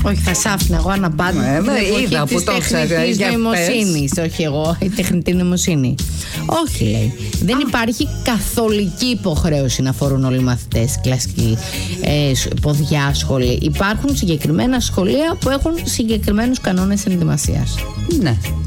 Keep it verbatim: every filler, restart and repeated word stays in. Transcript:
Όχι, θα σ' άφηνα εγώ αναπάντητη. Ε, είδα που το ξέρει. Τη νοημοσύνη, όχι εγώ, η τεχνητή νοημοσύνη. Όχι, λέει. Δεν Α. υπάρχει καθολική υποχρέωση να φορούν όλοι οι μαθητές κλασική ε, ποδιά σχολή. Υπάρχουν συγκεκριμένα σχολεία που έχουν συγκεκριμένους κανόνες ενδυμασίας. Ναι.